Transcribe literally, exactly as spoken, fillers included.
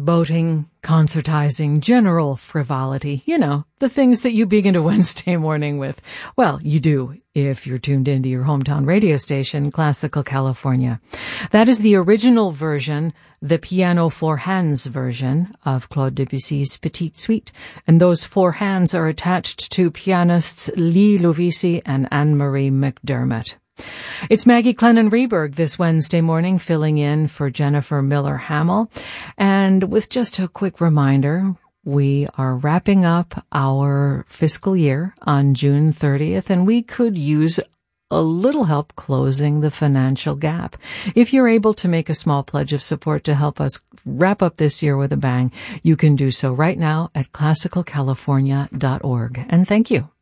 boating, concertizing, general frivolity. You know, the things that you begin a Wednesday morning with. Well, you do if you're tuned into your hometown radio station, Classical California. That is the original version, the piano four hands version of Claude Debussy's Petite Suite. And those four hands are attached to pianists Lee Lovisi and Anne-Marie McDermott. It's Maggie Clennon-Reberg this Wednesday morning, filling in for Jennifer Miller-Hamill. And with just a quick reminder, we are wrapping up our fiscal year on June thirtieth, and we could use a little help closing the financial gap. If you're able to make a small pledge of support to help us wrap up this year with a bang, you can do so right now at classical california dot org. And thank you.